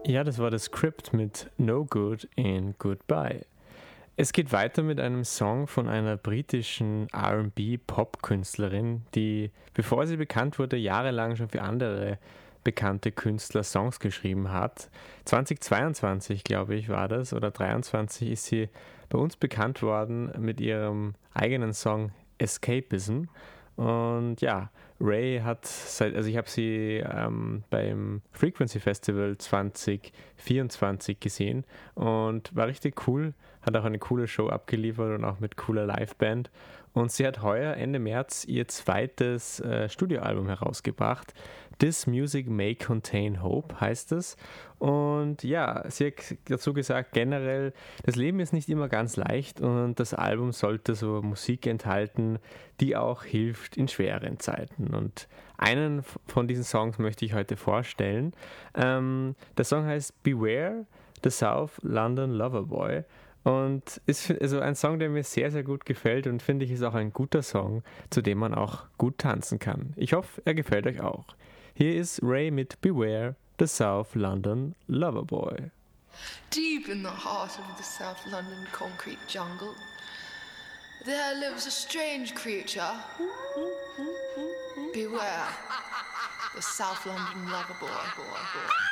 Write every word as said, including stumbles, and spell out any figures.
Ja, das war das Script mit No Good in Goodbye. Es geht weiter mit einem Song von einer britischen R und B-Pop-Künstlerin, die, bevor sie bekannt wurde, jahrelang schon für andere bekannte Künstler Songs geschrieben hat. zweitausendzweiundzwanzig, glaube ich, war das, oder dreiundzwanzig ist sie bei uns bekannt worden mit ihrem eigenen Song Escapism. Und ja, Ray hat seit, also ich habe sie ähm, beim Frequency Festival zwanzig vierundzwanzig gesehen und war richtig cool, hat auch eine coole Show abgeliefert und auch mit cooler Liveband. Und sie hat heuer Ende März ihr zweites äh, Studioalbum herausgebracht. This Music May Contain Hope heißt es. Und ja, sie hat dazu gesagt, generell, das Leben ist nicht immer ganz leicht und das Album sollte so Musik enthalten, die auch hilft in schweren Zeiten. Und einen von diesen Songs möchte ich heute vorstellen. Ähm, der Song heißt Beware, the South London Lover Boy. Und ist also ein Song, der mir sehr, sehr gut gefällt und finde ich ist auch ein guter Song, zu dem man auch gut tanzen kann. Ich hoffe, er gefällt euch auch. Hier ist Ray mit Beware, the South London Lover Boy. Deep in the heart of the South London concrete jungle, there lives a strange creature. Beware, the South London Lover Boy. boy, boy.